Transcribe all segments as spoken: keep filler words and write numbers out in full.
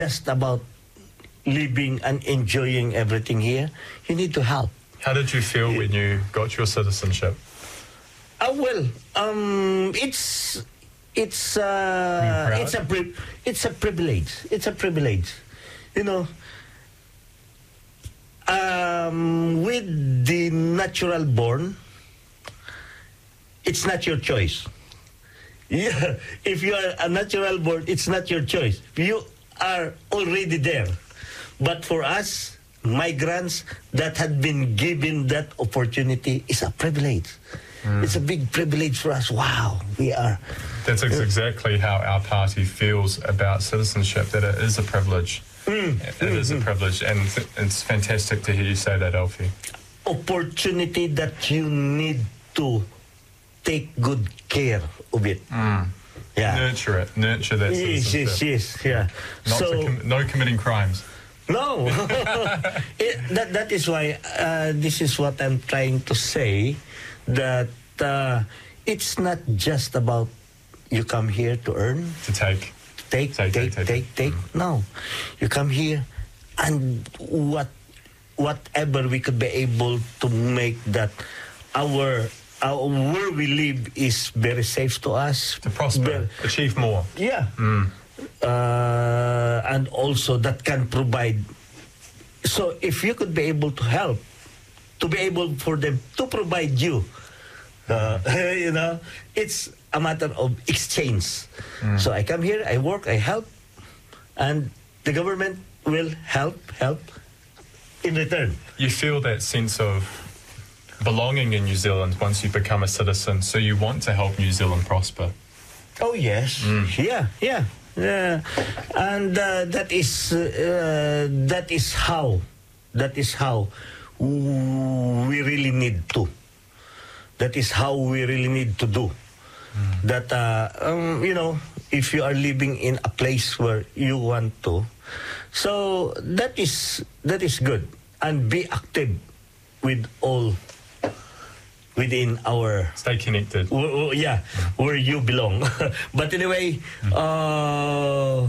just about living and enjoying everything here. You need to help. How did you feel when you got your citizenship? Uh, well, um, it's it's uh, it's a pri- it's a privilege. It's a privilege, you know. Um, with the natural born, it's not your choice. Yeah, if you are a natural born, it's not your choice. You are already there. But for us, migrants that had been given that opportunity is a privilege. Mm. It's a big privilege for us. Wow, we are. That's ex- exactly how our party feels about citizenship, that it is a privilege. Mm. It mm-hmm. is a privilege, and th- it's fantastic to hear you say that, Alfie. Opportunity that you need to take good care of it. Mm. Yeah. Nurture it. Nurture that yes, citizenship. Yes, yes, yeah. Not so, com- no committing crimes. No. it, that, that is why uh, this is what I'm trying to say, that uh, it's not just about you come here to earn. To take. Take, take, take, take. take, take. Mm. No. You come here and what, whatever we could be able to make that our, our where we live is very safe to us. To prosper, Be- achieve more. Yeah. Mm. Uh, and also that can provide. So if you could be able to help, to be able for them to provide you, uh, you know, it's a matter of exchange. Mm. So I come here, I work, I help, and the government will help, help in return. You feel that sense of belonging in New Zealand once you become a citizen, so you want to help New Zealand prosper. Oh yes, mm. yeah, yeah. Yeah, and uh, that is uh, that is how that is how we really need to. That is how we really need to do. Mm. That uh, um, you know, if you are living in a place where you want to, so that is that is good, and be active with all. Within our... Stay connected. W- w- yeah, mm. where you belong. But anyway, mm. uh,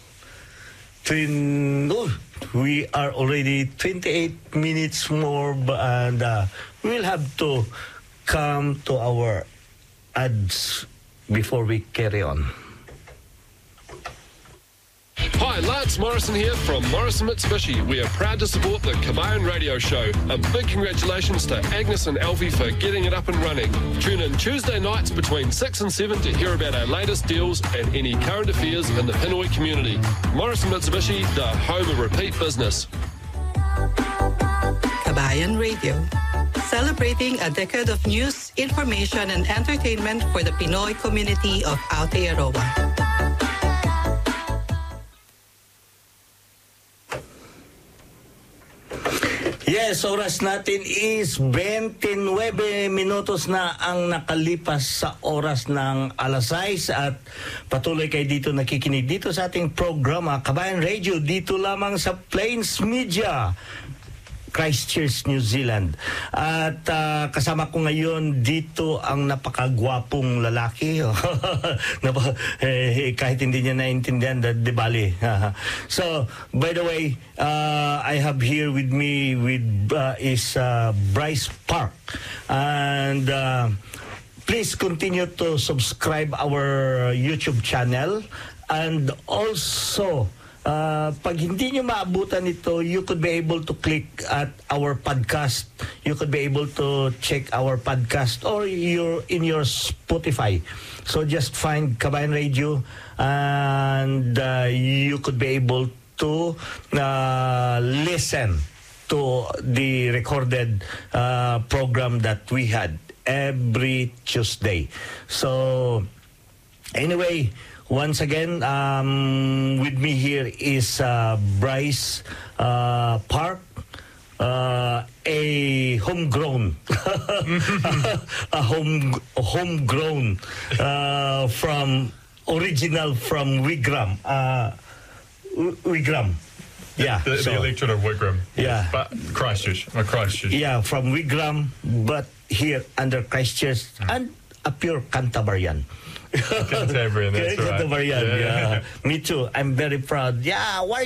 twin, oh, we are already twenty-eight minutes more, and uh, we'll have to come to our ads before we carry on. Hi, Lance Morrison here from Morrison Mitsubishi. We are proud to support the Kabayan Radio Show. A big congratulations to Agnes and Alfie for getting it up and running. Tune in Tuesday nights between six and seven to hear about our latest deals and any current affairs in the Pinoy community. Morrison Mitsubishi, the home of repeat business. Kabayan Radio, celebrating a decade of news, information, and entertainment for the Pinoy community of Aotearoa. Yes, oras natin is twenty-nine minutos na ang nakalipas sa oras ng alas sais at patuloy kayo dito nakikinig dito sa ating programa Kabayan Radio dito lamang sa Plains Media, Christchurch, New Zealand. At uh, kasama ko ngayon dito ang napakagwapong lalaki. eh, kahit hindi niya naintindihan, di bali. So, by the way, uh, I have here with me with uh, is uh, Bryce Park. And uh, please continue to subscribe our YouTube channel. And also, Uh, pag hindi nyo maabutan ito, you could be able to click at our podcast. You could be able to check our podcast or your in your Spotify. So just find Kabayan Radio and uh, you could be able to uh, listen to the recorded uh, program that we had every Tuesday. So anyway, once again, um, with me here is uh, Bryce uh, Park, uh, a homegrown, a home homegrown uh, from original from Wigram, uh, Wigram. Yeah, the, so, the electorate of Wigram. Yeah, but Christchurch, uh, Christchurch. Yeah, from Wigram, but here under Christchurch, mm. and a pure Cantabarian. Cantabrian, that's Okay, right. Cantabarian, Yeah. yeah. Me too. I'm very proud. Yeah, why